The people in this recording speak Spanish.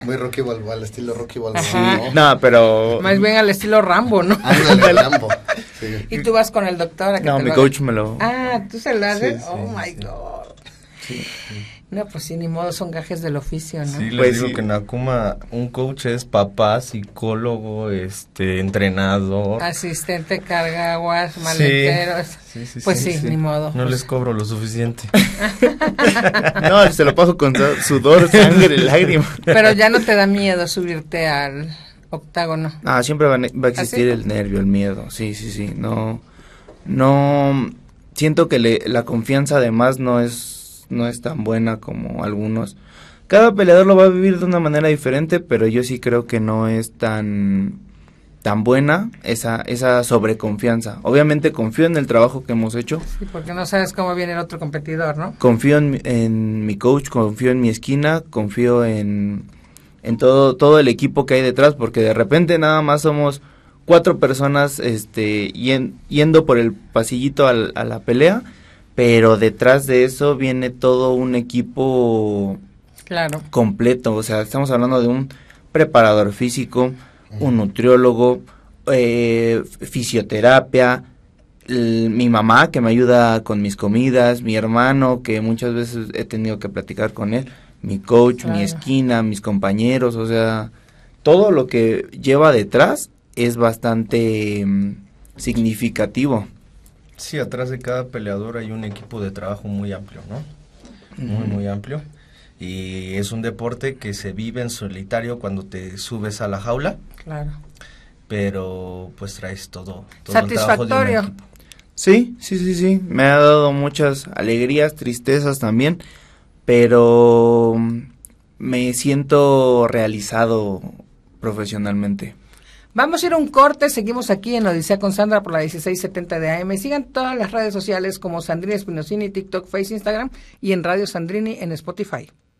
Muy Rocky Balboa, al estilo Rocky Balboa. Sí, ¿no? no, pero... Más bien al estilo Rambo, ¿no? Ándale, Rambo. Sí. Y tú vas con el doctor a que No, te mi lo coach haga. me lo... Ah, ¿tú se lo haces? Sí, Oh, sí, my sí. God. Sí. No, pues sí, ni modo, son gajes del oficio, ¿no? Sí, les Pues digo sí. que en Akuma un coach es papá, psicólogo, entrenador. Asistente, cargaguas, maleteros. Pues sí, ni modo. No Pues, les cobro lo suficiente. No, se lo paso con sudor, sangre, lágrimas. Pero ya no te da miedo subirte al octágono. Ah, siempre va a existir ¿Ah, sí? el nervio, el miedo. Sí. No, siento que la confianza además no es tan buena como algunos. Cada peleador lo va a vivir de una manera diferente, pero yo sí creo que no es tan buena esa sobreconfianza. Obviamente confío en el trabajo que hemos hecho. Sí, porque no sabes cómo viene el otro competidor, ¿no? Confío en mi coach, confío en mi esquina, confío en todo el equipo que hay detrás, porque de repente nada más somos 4 personas yendo por el pasillito a la pelea, pero detrás de eso viene todo un equipo Claro. completo. O sea, estamos hablando de un preparador físico, un nutriólogo, fisioterapia, mi mamá que me ayuda con mis comidas, mi hermano que muchas veces he tenido que platicar con él, mi coach, Claro. mi esquina, mis compañeros, o sea, todo lo que lleva detrás es bastante significativo. Sí, atrás de cada peleador hay un equipo de trabajo muy amplio, ¿no? Muy amplio. Y es un deporte que se vive en solitario cuando te subes a la jaula, Claro. pero pues traes todo el trabajo de un Satisfactorio. equipo. Sí, me ha dado muchas alegrías, tristezas también, pero me siento realizado profesionalmente. Vamos a ir a un corte, seguimos aquí en Odisea con Sandra por la 1670 de AM. Sigan todas las redes sociales como Sandrina Espinosini, TikTok, Face, Instagram y en Radio Sandrini en Spotify.